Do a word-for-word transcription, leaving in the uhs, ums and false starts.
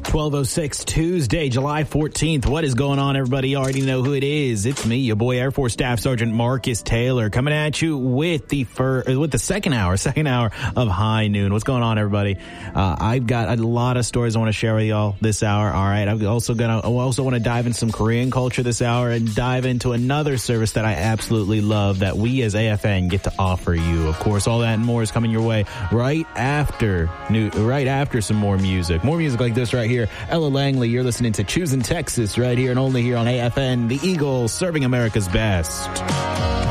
twelve oh six Tuesday, July fourteenth. What is going on, everybody? You already know who it is. It's me, your boy Air Force Staff Sergeant Marcus Taylor, coming at you with the fir- with the second hour, second hour of High Noon. What's going on, everybody? Uh, I've got a lot of stories I want to share with y'all this hour. All right, I'm also gonna I also want to dive in some Korean culture this hour and dive into another service that I absolutely love that we as A F N get to offer you. Of course, all that and more is coming your way right after new, right after some more music, more music like this right here. Ella Langley, you're listening to Choosing Texas right here and only here on A F N, the Eagle, serving America's best.